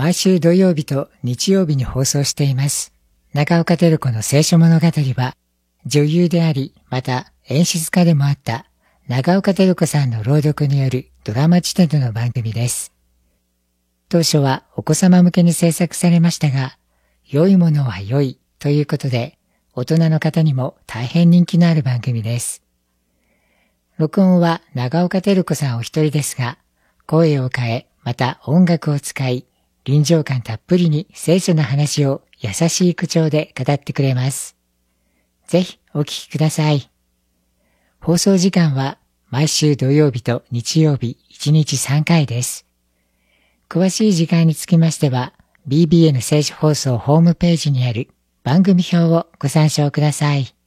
毎週土曜日と日曜日に放送しています。中岡照子の聖書物語は、女優であり、また演出家でもあった長岡照子さんの朗読によるドラマ仕立ての番組です。当初はお子様向けに制作されましたが、良いものは良いということで、大人の方にも大変人気のある番組です。録音は長岡照子さんお一人ですが、声を変え、また音楽を使い、臨場感たっぷりに聖書の話を優しい口調で語ってくれます。ぜひお聞きください。放送時間は毎週土曜日と日曜日1日3回です。詳しい時間につきましては、BBN 聖書放送ホームページにある番組表をご参照ください。